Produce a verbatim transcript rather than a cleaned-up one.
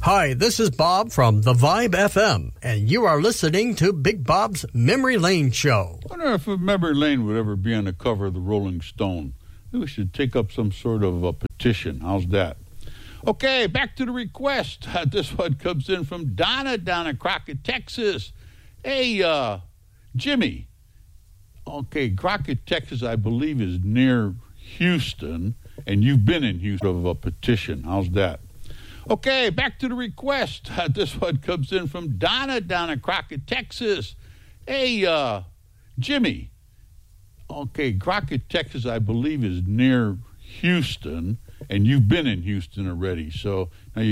Hi, this is Bob from The Vibe F M, and you are listening to Big Bob's Memory Lane Show. I wonder if Memory Lane would ever be on the cover of the Rolling Stone. Maybe we should take up some sort of a petition. How's that? Okay, back to the request. Uh, this one comes in from Donna down in Crockett, Texas. Hey, uh, Jimmy. Okay, Crockett, Texas, I believe, is near Houston, and you've been in Houston of a petition. How's that? Okay, back to the request. Uh, this one comes in from Donna down in Crockett, Texas. Hey, uh, Jimmy. Okay, Crockett, Texas, I believe, is near Houston, and you've been in Houston already. So now you